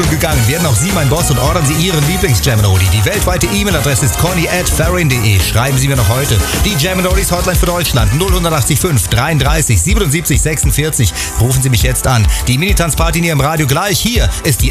gegangen. Werden auch Sie mein Boss und ordern Sie Ihren Lieblings-Jam & Oldie. Die weltweite E-Mail-Adresse ist conny@farrin.de. Schreiben Sie mir noch heute. Die Jam & Oldies Hotline für Deutschland 0185 33 77 46. Rufen Sie mich jetzt an. Die Minitanzparty in Ihrem Radio gleich. Hier ist die